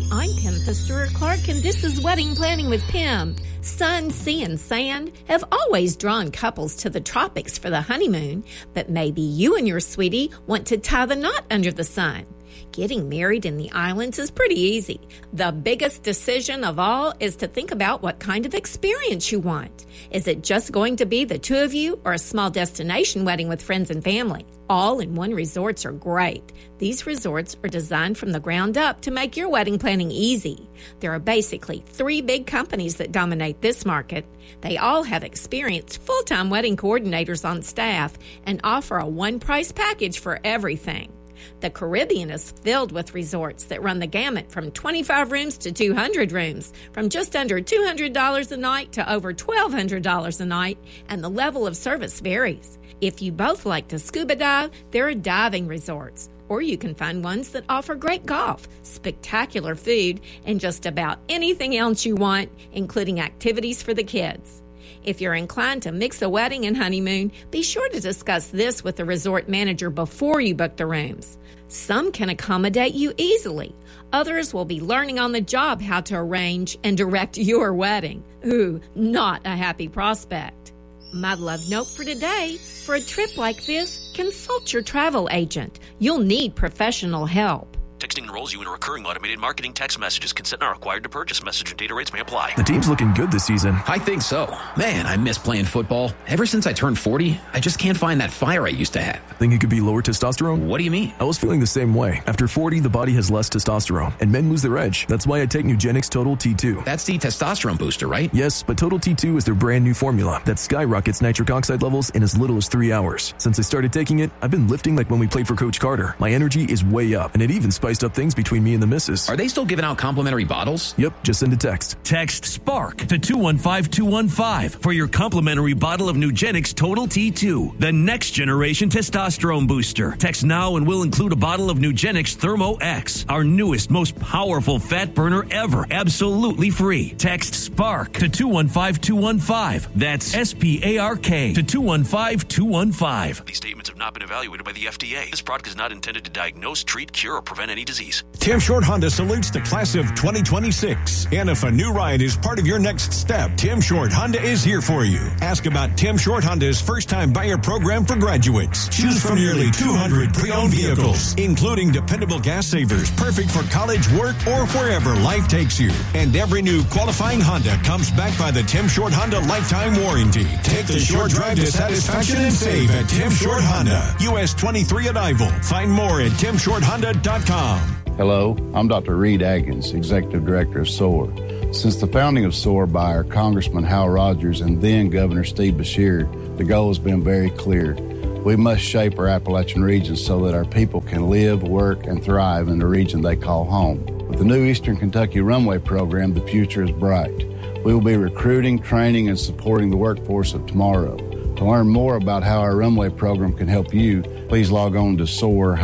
Hi, I'm Pim Stewart-Clark, and this is Wedding Planning with Pim. Sun, sea, and sand have always drawn couples to the tropics for the honeymoon, but maybe you and your sweetie want to tie the knot under the sun. Getting married in the islands is pretty easy. The biggest decision of all is to think about what kind of experience you want. Is it just going to be the two of you or a small destination wedding with friends and family? All-in-one resorts are great. These resorts are designed from the ground up to make your wedding planning easy. There are basically 3 big companies that dominate this market. They all have experienced full-time wedding coordinators on staff and offer a one-price package for everything. The Caribbean is filled with resorts that run the gamut from 25 rooms to 200 rooms, from just under $200 a night to over $1,200 a night, and the level of service varies. If you both like to scuba dive, there are diving resorts, or you can find ones that offer great golf, spectacular food, and just about anything else you want, including activities for the kids. If you're inclined to mix a wedding and honeymoon, be sure to discuss this with the resort manager before you book the rooms. Some can accommodate you easily. Others will be learning on the job how to arrange and direct your wedding. Ooh, not a happy prospect. My love note for today: for a trip like this, consult your travel agent. You'll need professional help. Texting enrolls you in a recurring automated marketing text messages. Consent not required to purchase. Message and data rates may apply. The team's looking good this season. I think so. Man, I miss playing football. Ever since I turned 40, I just can't find that fire I used to have. Think it could be lower testosterone? What do you mean? I was feeling the same way. After 40, the body has less testosterone, and men lose their edge. That's why I take Nugenix Total T2. That's the testosterone booster, right? Yes, but Total T2 is their brand new formula that skyrockets nitric oxide levels in as little as 3 hours. Since I started taking it, I've been lifting like when we played for Coach Carter. My energy is way up, and it even spiced up things between me and the missus. Are they still giving out complimentary bottles? Yep, just send a text. Text SPARK to 215-215 for your complimentary bottle of Nugenix Total T2, the next generation testosterone booster. Text now and we'll include a bottle of Nugenix Thermo X, our newest, most powerful fat burner ever, absolutely free. Text SPARK to 215-215. That's SPARK to 215-215. These statements have not been evaluated by the FDA. This product is not intended to diagnose, treat, cure, or prevent any disease. Tim Short Honda salutes the class of 2026. And if a new ride is part of your next step, Tim Short Honda is here for you. Ask about Tim Short Honda's first-time buyer program for graduates. Choose from nearly 200 pre-owned vehicles, including dependable gas savers, perfect for college, work, or wherever life takes you. And every new qualifying Honda comes backed by the Tim Short Honda lifetime warranty. Take the short drive to satisfaction and save at Tim Short Honda. US 23 at Ivel. Find more at timshorthonda.com. Hello, I'm Dr. Reed Atkins, Executive Director of SOAR. Since the founding of SOAR by our Congressman Hal Rogers and then Governor Steve Beshear, the goal has been very clear. We must shape our Appalachian region so that our people can live, work, and thrive in the region they call home. With the new Eastern Kentucky Runway program, the future is bright. We will be recruiting, training, and supporting the workforce of tomorrow. To learn more about how our Runway program can help you, please log on to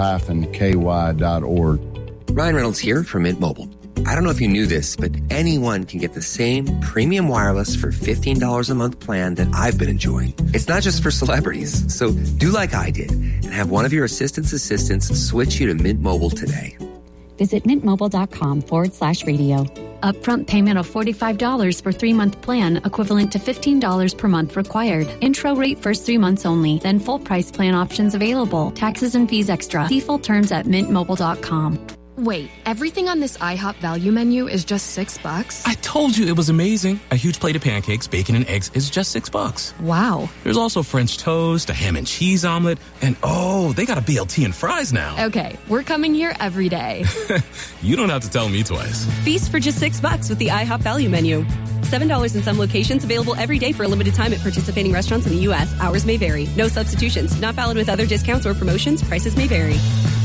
soar-ky.org. Ryan Reynolds here from Mint Mobile. I don't know if you knew this, but anyone can get the same premium wireless for $15 a month plan that I've been enjoying. It's not just for celebrities, so do like I did and have one of your assistants switch you to Mint Mobile today. Visit mintmobile.com/radio. Upfront payment of $45 for 3-month plan, equivalent to $15 per month required. Intro rate first 3 months only, then full price plan options available. Taxes and fees extra. See full terms at mintmobile.com. Wait, everything on this IHOP value menu is just $6? I told you it was amazing. A huge plate of pancakes, bacon, and eggs is just $6. Wow. There's also French toast, a ham and cheese omelet, and oh, they got a BLT and fries now. Okay, we're coming here every day. You don't have to tell me twice. Feast for just $6 with the IHOP value menu. $7 in some locations, available every day for a limited time at participating restaurants in the U.S. Hours may vary. No substitutions. Not valid with other discounts or promotions. Prices may vary.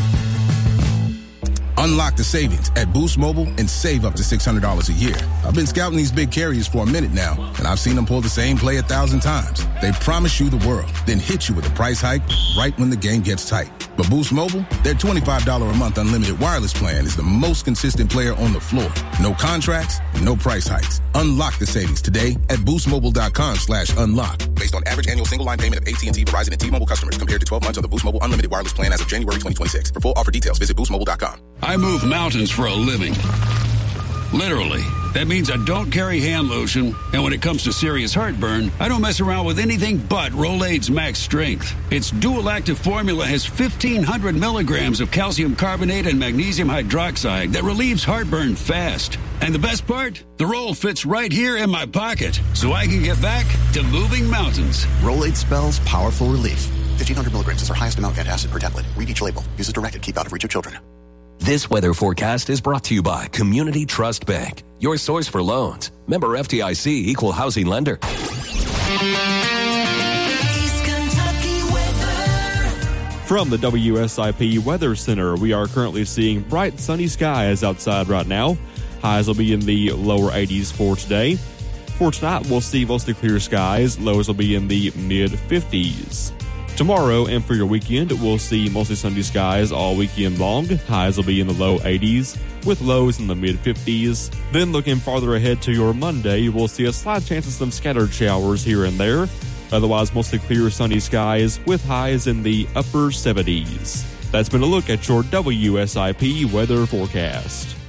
Unlock the savings at Boost Mobile and save up to $600 a year. I've been scouting these big carriers for a minute now, and I've seen them pull the same play 1,000 times. They promise you the world, then hit you with a price hike right when the game gets tight. But Boost Mobile, their $25 a month unlimited wireless plan is the most consistent player on the floor. No contracts, no price hikes. Unlock the savings today at boostmobile.com/unlock. Based on average annual single line payment of AT&T, Verizon, and T-Mobile customers compared to 12 months of the Boost Mobile unlimited wireless plan as of January 2026. For full offer details, visit boostmobile.com. I move mountains for a living. Literally. That means I don't carry hand lotion, and when it comes to serious heartburn, I don't mess around with anything but Rolaids Max Strength. Its dual-active formula has 1,500 milligrams of calcium carbonate and magnesium hydroxide that relieves heartburn fast. And the best part? The roll fits right here in my pocket, so I can get back to moving mountains. Rolaids spells powerful relief. 1,500 milligrams is our highest amount of antacid per tablet. Read each label. Use as directed. Keep out of reach of children. This weather forecast is brought to you by Community Trust Bank, your source for loans. Member FDIC, equal housing lender. From the WSIP Weather Center, we are currently seeing bright sunny skies outside right now. Highs will be in the lower 80s for today. For tonight, we'll see mostly clear skies. Lows will be in the mid-50s. Tomorrow and for your weekend, we'll see mostly sunny skies all weekend long. Highs will be in the low 80s with lows in the mid-50s. Then looking farther ahead to your Monday, we'll see a slight chance of some scattered showers here and there. Otherwise, mostly clear sunny skies with highs in the upper 70s. That's been a look at your WSIP weather forecast.